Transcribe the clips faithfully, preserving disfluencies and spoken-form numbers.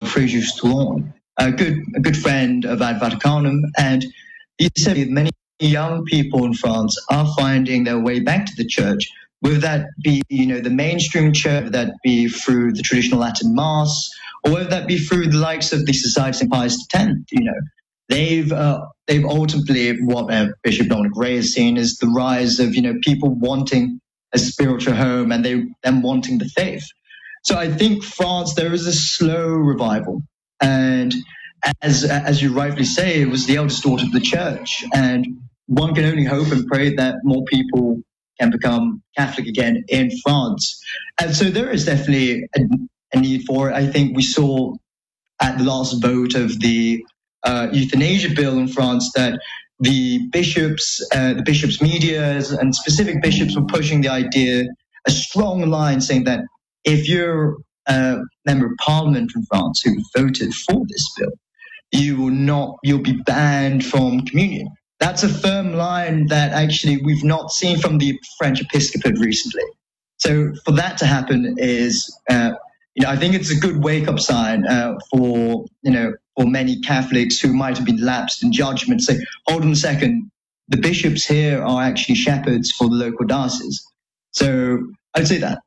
Fréjus Toulon, a good a good friend of Ad Vaticanum, and he said many young people in France are finding their way back to the church, whether that be, you know, the mainstream church, whether that be through the traditional Latin Mass, or whether that be through the likes of the Society of Saint Pius X. You know, they've uh, they've ultimately, what uh, Bishop Dominic Ray has seen is the rise of, you know, people wanting a spiritual home and they them wanting the faith. So I think France, there is a slow revival, and as as you rightly say, it was the eldest daughter of the church, and one can only hope and pray that more people can become Catholic again in France. And so there is definitely a, a need for it. I think we saw at the last vote of the uh, euthanasia bill in France that the bishops, uh, the bishops' medias and specific bishops were pushing the idea, a strong line saying that if you're a member of parliament in France who voted for this bill, you will not, you'll be banned from communion. That's a firm line that actually we've not seen from the French episcopate recently. So for that to happen is, uh, you know, I think it's a good wake-up sign uh, for, you know, for many Catholics who might have been lapsed in judgment. Say, hold on a second, the bishops here are actually shepherds for the local diocese. So I'd say that.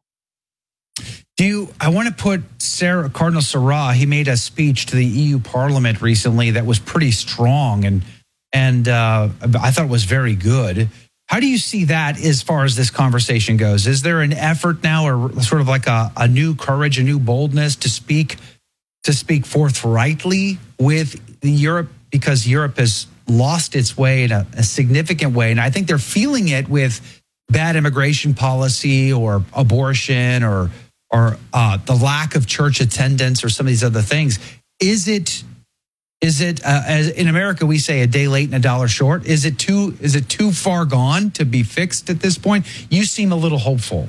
Do you, I want to put Sarah, Cardinal Sarah, he made a speech to the E U Parliament recently that was pretty strong, and and uh, I thought it was very good. How do you see that as far as this conversation goes? Is there an effort now, or sort of like a, a new courage, a new boldness to speak to speak forthrightly with Europe, because Europe has lost its way in a, a significant way, and I think they're feeling it with bad immigration policy or abortion or or uh, the lack of church attendance or some of these other things. Is it, is it uh, as in America we say a day late and a dollar short? Is it too is it too far gone to be fixed at this point? You seem a little hopeful.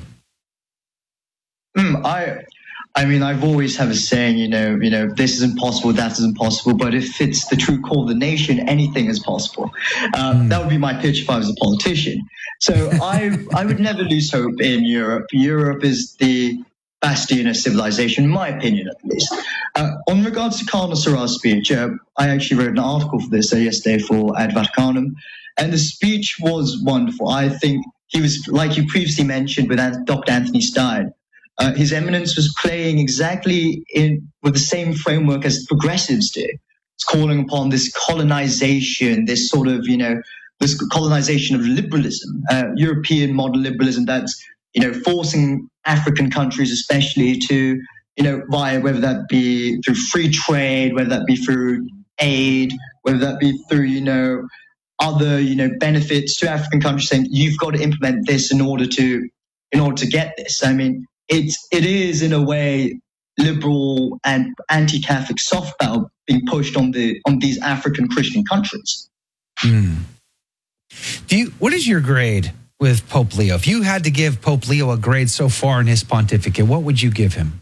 Mm, I, I mean, I've always have a saying, you know, you know, this is impossible, that is impossible. But if it's the true call of the nation, anything is possible. Uh, mm. That would be my pitch if I was a politician. So I, I would never lose hope in Europe. Europe is the bastion of civilization, in my opinion, at least. Uh, on regards to Cardinal Sarah's speech, uh, I actually wrote an article for this uh, yesterday for Ad Vaticanum, and the speech was wonderful. I think he was, like you previously mentioned with Doctor Anthony Stein, uh, His Eminence was playing exactly in with the same framework as progressives do. It's calling upon this colonization, this sort of, you know, this colonization of liberalism, uh, European model liberalism that's, you know, forcing African countries especially to, you know, via whether that be through free trade, whether that be through aid, whether that be through, you know, other, you know, benefits to African countries, saying you've got to implement this in order to, in order to get this. I mean, it's, it is in a way liberal and anti-Catholic soft power being pushed on the, on these African Christian countries. Mm. Do you, what is your grade with Pope Leo? If you had to give Pope Leo a grade so far in his pontificate, what would you give him?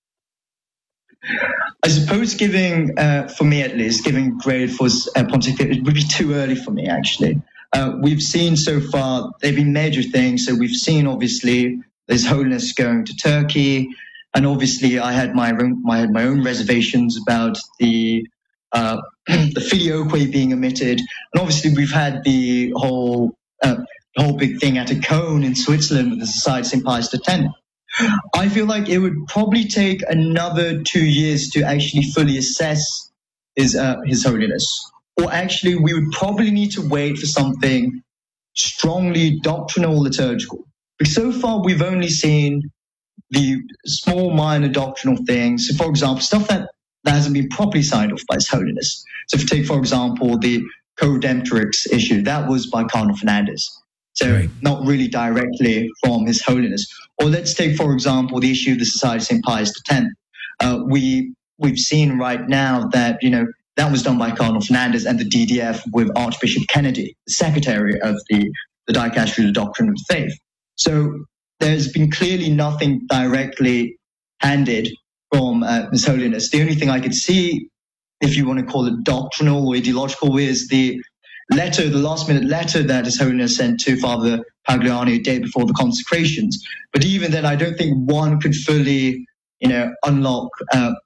I suppose giving, uh, for me at least, giving grade for uh, pontificate would be too early for me, actually. Uh, we've seen so far, there have been major things. So we've seen, obviously, His Holiness going to Turkey. And obviously, I had my own, my, had my own reservations about the uh, the filioque being omitted. And obviously, we've had the whole uh, whole big thing at a cone in Switzerland with the Society of Saint Pius X. I feel like it would probably take another two years to actually fully assess his uh, His Holiness. Or actually, we would probably need to wait for something strongly doctrinal liturgical. Because so far, we've only seen the small, minor doctrinal things. So, for example, stuff that, that hasn't been properly signed off by His Holiness. So, if you take, for example, the co-redemptrix issue, that was by Cardinal Fernandez. So, right. Not really directly from His Holiness. Or let's take, for example, the issue of the Society of Saint Pius X. Uh, we, we've seen right now that, you know, that was done by Cardinal Fernandez and the D D F with Archbishop Kennedy, the secretary of the, the Dicastery of the Doctrine of the Faith. So there's been clearly nothing directly handed from uh, His Holiness. The only thing I could see, if you want to call it doctrinal or ideological, is the letter, the last-minute letter that His Holiness sent to Father Pagliani a day before the consecrations. But even then, I don't think one could fully, you know, unlock uh,